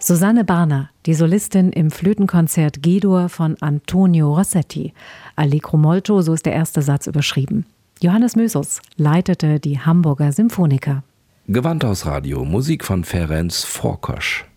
Susanne Barner, die Solistin im Flötenkonzert G-Dur von Antonio Rossetti. Allegro molto, so ist der erste Satz überschrieben. Johannes Mösus leitete die Hamburger Symphoniker. Gewandhaus Radio, Musik von Ferenc Forkosch.